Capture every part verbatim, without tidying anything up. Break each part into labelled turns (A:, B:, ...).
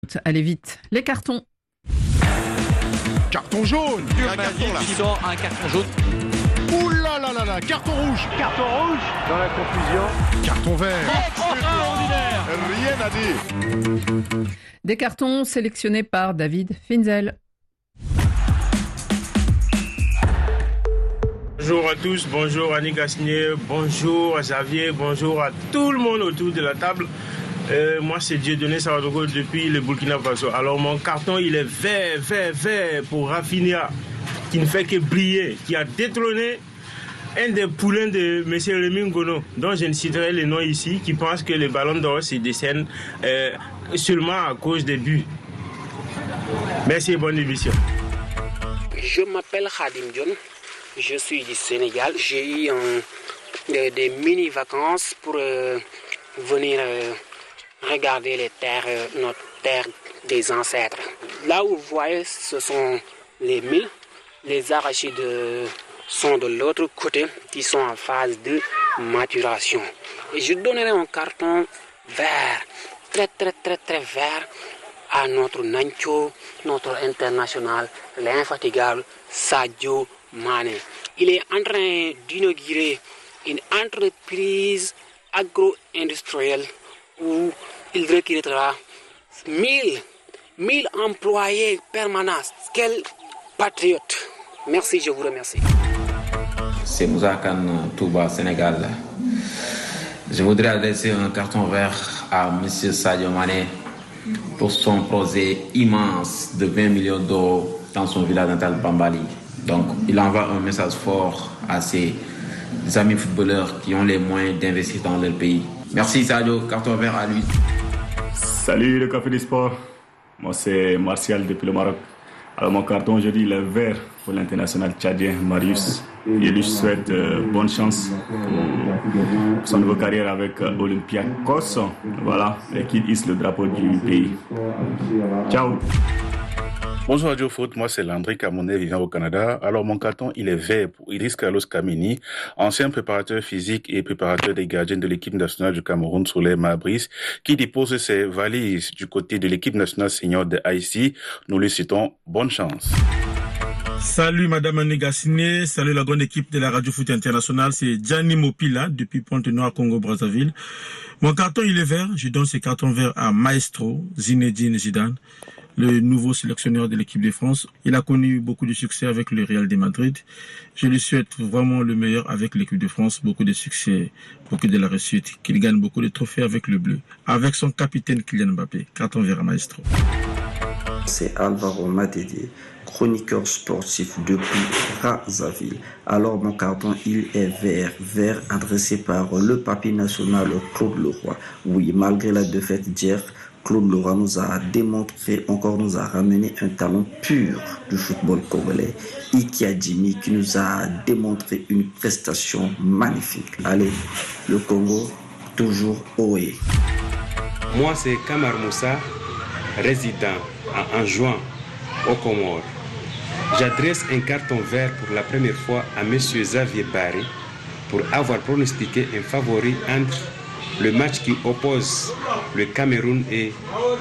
A: Allez vite, les cartons.
B: Carton jaune.
C: Un carton là. Qui sort un carton jaune.
B: Ouh là là là là, carton rouge.
C: Carton rouge.
D: Dans la confusion.
B: Carton vert.
C: Extraordinaire.
B: Rien à dire.
A: Des cartons sélectionnés par David Finzel.
E: Bonjour à tous, bonjour Annie Gasnier, bonjour à Xavier, bonjour à tout le monde autour de la table. Euh, moi c'est Dieudonné Savadogo depuis le Burkina Faso. Alors mon carton il est vert, vert, vert pour Rafinha qui ne fait que briller, qui a détrôné un des poulains de M. Rémi Ngono, dont je ne citerai le nom ici, qui pense que le ballon d'or se décerne euh, seulement à cause des buts. Merci et bonne émission.
F: Je m'appelle Khadim Dione. Je suis du Sénégal. J'ai eu euh, des, des mini-vacances pour euh, venir euh, regarder les terres, euh, notre terre des ancêtres. Là où vous voyez, ce sont les milles. Les arachides euh, sont de l'autre côté, qui sont en phase de maturation. Et je donnerai un carton vert, très très très très vert, à notre Nancho, notre international, l'infatigable Sadio Mané. Il est en train d'inaugurer une entreprise agro-industrielle où il recrutera mille, mille employés permanents. Quel patriote! Merci, je vous remercie.
G: C'est Moussa Khan, Touba, Sénégal. Je voudrais adresser un carton vert à M. Sadio Mané pour son projet immense de vingt millions d'euros dans son village natal Bambali. Donc, il envoie un message fort à ses amis footballeurs qui ont les moyens d'investir dans leur pays. Merci Sadio, carton vert à lui.
H: Salut le Café des Sports, moi c'est Martial depuis le Maroc. Alors mon carton aujourd'hui il est vert pour l'international tchadien Marius. Je lui souhaite euh, bonne chance pour son nouvelle carrière avec euh, Olympiakos. Voilà, et qu'il hisse le drapeau du pays. Ciao.
I: Bonjour Radio Foot, moi c'est Landry Camonet vivant au Canada. Alors mon carton il est vert pour Idriss Carlos Kameni, ancien préparateur physique et préparateur des gardiens de l'équipe nationale du Cameroun Soleil Mabris, qui dépose ses valises du côté de l'équipe nationale senior de Haïti. Nous lui citons bonne chance.
J: Salut Madame Annie Gasnier, salut la grande équipe de la Radio Foot Internationale, c'est Gianni Mopila depuis Pointe-Noire, Congo-Brazzaville. Mon carton il est vert, je donne ce carton vert à Maestro Zinedine Zidane, le nouveau sélectionneur de l'équipe de France. Il a connu beaucoup de succès avec le Real de Madrid. Je lui souhaite vraiment le meilleur avec l'équipe de France, beaucoup de succès, beaucoup de la réussite, qu'il gagne beaucoup de trophées avec le bleu, avec son capitaine Kylian Mbappé. Carton vert à Maestro.
K: C'est Alvaro Madede, chroniqueur sportif depuis Brazzaville. Alors mon carton, il est vert, vert adressé par le papier national Claude Leroy. Oui, malgré la défaite d'hier, Claude Leroy nous a démontré, encore nous a ramené un talent pur du football congolais. Iki Adjimi qui nous a démontré une prestation magnifique. Allez, le Congo, toujours haut.
L: Moi, c'est Kamar Moussa, résident à Anjouan, aux Comores. J'adresse un carton vert pour la première fois à M. Xavier Barry pour avoir pronostiqué un favori entre le match qui oppose le Cameroun et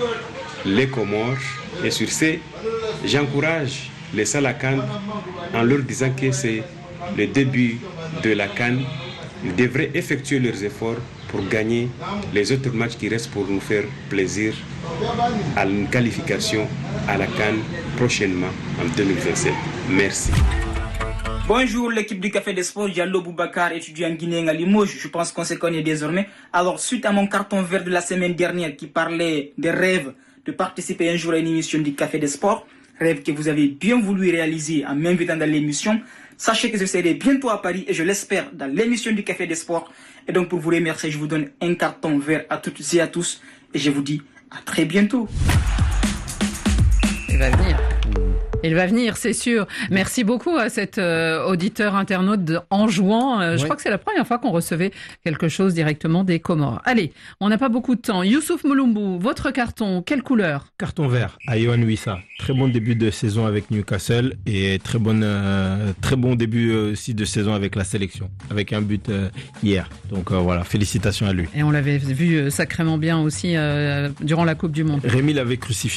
L: les Comores. Et sur ce, j'encourage les Salakans en leur disant que c'est le début de la CAN. Ils devraient effectuer leurs efforts pour gagner les autres matchs qui restent pour nous faire plaisir à une qualification à la CAN prochainement en deux mille vingt-sept. Merci.
M: Bonjour l'équipe du Café des Sports, Diallo Boubacar, étudiant guinéen à Limoges. Je pense qu'on se connaît désormais. Alors, suite à mon carton vert de la semaine dernière qui parlait des rêves de participer un jour à une émission du Café des Sports, rêve que vous avez bien voulu réaliser en m'invitant dans l'émission, sachez que je serai bientôt à Paris et je l'espère dans l'émission du Café des Sports. Et donc pour vous remercier, je vous donne un carton vert à toutes et à tous et je vous dis à très bientôt.
A: Il va venir. Il va venir, c'est sûr. Merci beaucoup à cet euh, auditeur internaute de Anjouan. Euh, je oui. crois que c'est la première fois qu'on recevait quelque chose directement des Comores. Allez, on n'a pas beaucoup de temps. Youssouf Moulumbu, votre carton, quelle couleur ?
N: Carton vert à Yohan Wissa. Très bon début de saison avec Newcastle et très, bonne, euh, très bon début aussi de saison avec la sélection, avec un but euh, hier. Donc euh, voilà, félicitations à lui.
A: Et on l'avait vu sacrément bien aussi euh, durant la Coupe du Monde.
N: Rémi l'avait crucifié.